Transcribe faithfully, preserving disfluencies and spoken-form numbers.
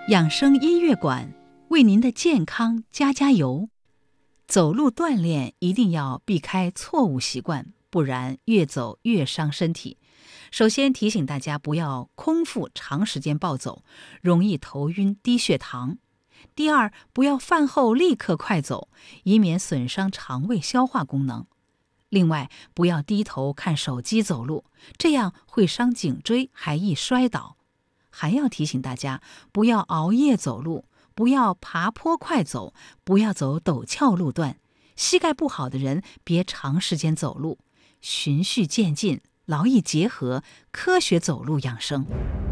养生音乐馆为您的健康加加油。走路锻炼一定要避开错误习惯，不然越走越伤身体。首先提醒大家不要空腹长时间暴走，容易头晕低血糖。第二，不要饭后立刻快走，以免损伤肠胃消化功能。另外，不要低头看手机走路，这样会伤颈椎，还易摔倒。还要提醒大家，不要熬夜走路，不要爬坡快走，不要走陡峭路段。膝盖不好的人别长时间走路，循序渐进，劳逸结合，科学走路养生。